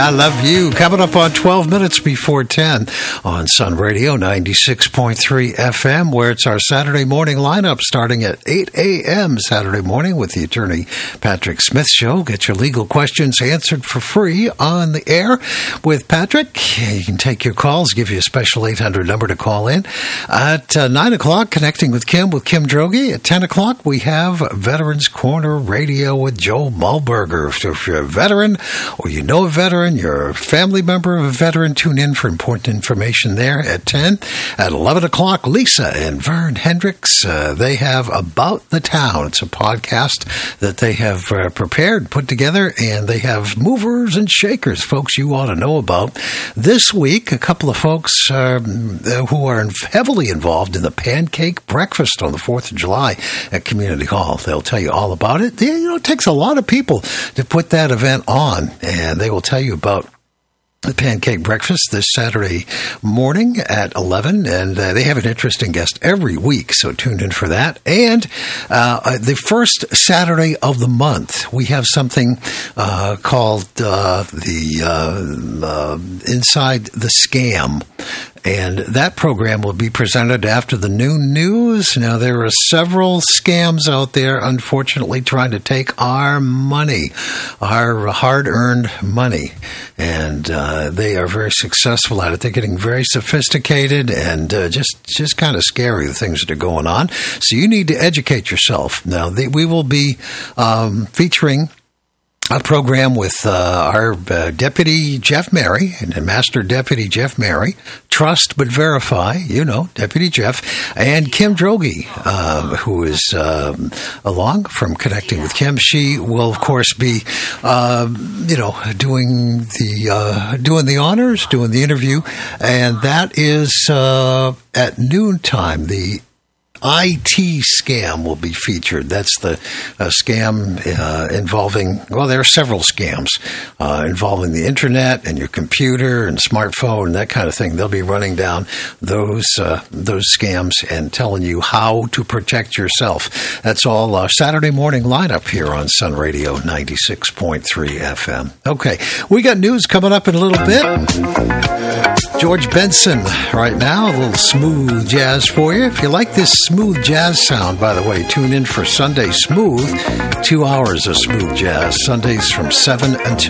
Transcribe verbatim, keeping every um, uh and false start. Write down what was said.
I Love You, coming up on twelve minutes before ten on Sun Radio ninety-six point three F M, where it's our Saturday morning lineup starting at eight a.m. Saturday morning with the attorney Patrick Smith Show. Get your legal questions answered for free on the air with Patrick. You can take your calls, give you a special eight hundred number to call in. At uh, nine o'clock, connecting with Kim with Kim Droege. At ten o'clock, we have Veterans Corner Radio with Joe Mulberger. So if you're a veteran or you know a veteran, you're a family member of a veteran, tune in for important information there at ten. At eleven o'clock, Lisa and Vern Hendricks, uh, they have About the Town. It's a podcast that they have uh, prepared, put together, and they have movers and shakers, folks you ought to know about. This week, a couple of folks uh, who are heavily involved in the pancake breakfast on the fourth of July at Community Hall. They'll tell you all about it. They, you know, it takes a lot of people to put that event on, and they will tell you about the pancake breakfast this Saturday morning at eleven, and uh, they have an interesting guest every week, so tune in for that. And uh, the first Saturday of the month, we have something uh, called uh, the uh, uh, Inside the Scam. And that program will be presented after the noon news. Now, there are several scams out there, unfortunately, trying to take our money, our hard-earned money. And uh, they are very successful at it. They're getting very sophisticated and uh, just, just kind of scary, the things that are going on. So you need to educate yourself. Now, they, we will be um, featuring a program with uh, our uh, Deputy Jeff Mary, and Master Deputy Jeff Mary, Trust But Verify, you know, Deputy Jeff, and Kim Droege, uh, who is uh, along from Connecting with Kim. She will, of course, be, uh, you know, doing the uh, doing the honors, doing the interview, and that is uh, at noontime. The I T scam will be featured. That's the uh, scam uh, involving, well, there are several scams uh, involving the internet and your computer and smartphone and that kind of thing. They'll be running down those uh, those scams and telling you how to protect yourself. That's all uh, Saturday morning lineup here on Sun Radio ninety-six point three F M. Okay, we got news coming up in a little bit. George Benson right now, a little smooth jazz for you. If you like this smooth jazz sound, by the way, tune in for Sunday Smooth, two hours of smooth jazz, Sundays from seven until